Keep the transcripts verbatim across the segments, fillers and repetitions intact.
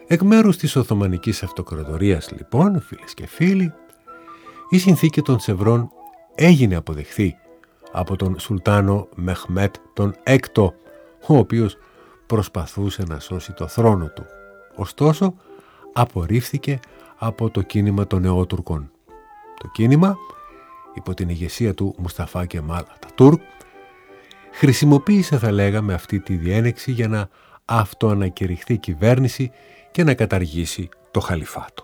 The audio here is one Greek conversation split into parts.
Εκ μέρους της Οθωμανικής Αυτοκρατορίας, λοιπόν, φίλες και φίλοι, η συνθήκη των Σευρών έγινε αποδεχθή από τον Σουλτάνο Μεχμέτ τον Έκτο, ο οποίος προσπαθούσε να σώσει το θρόνο του. Ωστόσο, απορρίφθηκε από το κίνημα των Νεότουρκων. Το κίνημα, υπό την ηγεσία του Μουσταφά Κεμάλ Ατατούρκ, χρησιμοποίησε, θα λέγαμε, αυτή τη διένεξη για να αυτοανακηρυχθεί κυβέρνηση και να καταργήσει το χαλιφάτο.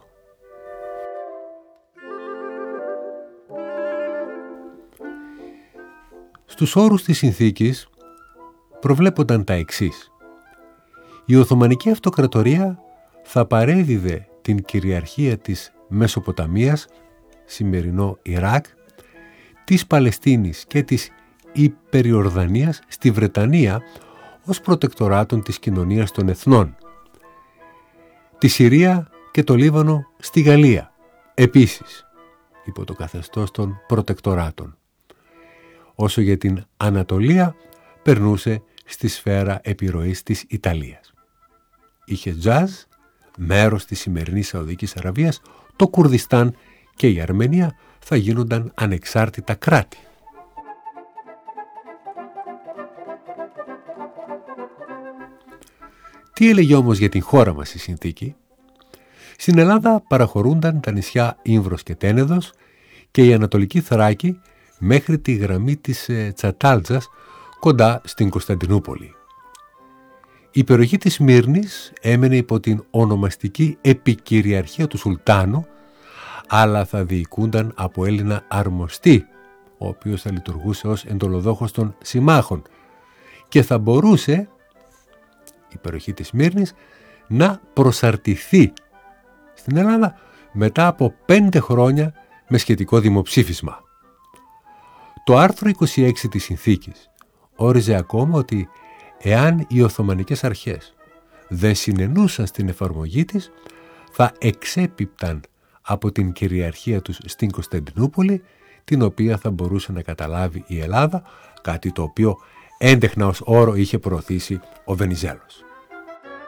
Στους όρους της συνθήκης προβλέπονταν τα εξής. Η Οθωμανική Αυτοκρατορία θα παρέδιδε την κυριαρχία της Μεσοποταμίας, σημερινό Ιράκ, της Παλαιστίνης και της Υπεριορδανίας στη Βρετανία ως προτεκτοράτων της κοινωνίας των εθνών, τη Συρία και το Λίβανο στη Γαλλία, επίσης υπό το καθεστώς των προτεκτοράτων. Όσο για την Ανατολία περνούσε στη σφαίρα επιρροής της Ιταλίας. Η Χετζάζ, μέρος της σημερινής Σαουδικής Αραβίας, το Κουρδιστάν και η Αρμενία θα γίνονταν ανεξάρτητα κράτη. Τι έλεγε όμως για την χώρα μας η συνθήκη? Στην Ελλάδα παραχωρούνταν τα νησιά Ήμβρος και Τένεδος και η Ανατολική Θράκη μέχρι τη γραμμή της ε, Τσατάλτζας κοντά στην Κωνσταντινούπολη. Η περιοχή της Σμύρνης έμενε υπό την ονομαστική επικυριαρχία του Σουλτάνου, αλλά θα διοικούνταν από Έλληνα αρμοστή, ο οποίος θα λειτουργούσε ως εντολοδόχος των συμμάχων και θα μπορούσε η περιοχή της Σμύρνης να προσαρτηθεί στην Ελλάδα μετά από πέντε χρόνια με σχετικό δημοψήφισμα. Το άρθρο είκοσι έξι της συνθήκης όριζε ακόμα ότι εάν οι Οθωμανικές αρχές δεν συνενούσαν στην εφαρμογή της, θα εξέπιπταν από την κυριαρχία τους στην Κωνσταντινούπολη, την οποία θα μπορούσε να καταλάβει η Ελλάδα, κάτι το οποίο έντεχνα ως όρο είχε προωθήσει ο Βενιζέλος.